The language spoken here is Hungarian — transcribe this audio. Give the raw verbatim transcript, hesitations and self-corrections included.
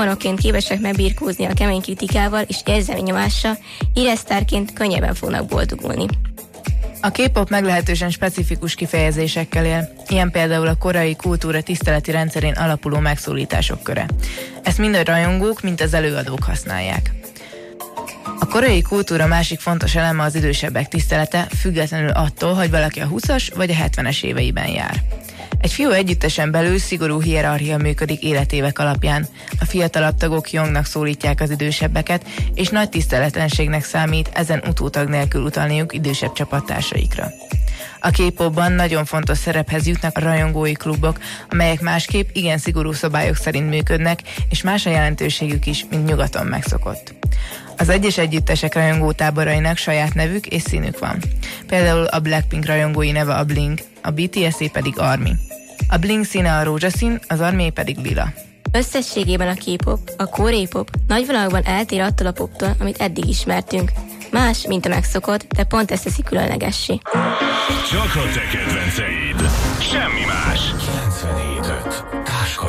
fanokként képesek megbirkózni a kemény kritikával és érzelmi nyomással, híresztárként könnyebben fognak boldogulni. A K-pop meglehetősen specifikus kifejezésekkel él, ilyen például a koreai kultúra tiszteleti rendszerén alapuló megszólítások köre. Ezt mind a rajongók, mint az előadók használják. A koreai kultúra másik fontos eleme az idősebbek tisztelete, függetlenül attól, hogy valaki a húszas vagy a hetvenes éveiben jár. Egy fiú együttesen belül szigorú hierarchia működik életévek alapján. A fiatalabb tagok Jongnak szólítják az idősebbeket, és nagy tiszteletlenségnek számít ezen utótag nélkül utalniuk idősebb csapattársaikra. A K-popban nagyon fontos szerephez jutnak a rajongói klubok, amelyek másképp igen szigorú szabályok szerint működnek, és más a jelentőségük is, mint nyugaton megszokott. Az egyes együttesek rajongótáborainak saját nevük és színük van. Például a Blackpink rajongói neve a Blink, a bé té es-é pedig ARMY. A Blink színe a rózsaszín, az ARMY pedig lila. Összességében a K-pop, a koreai pop nagy vonalakban eltér attól a poptól, amit eddig ismertünk. Más, mint a megszokott, de pont ezt teszi különlegessé. Csak a te kedvenceid. Semmi más.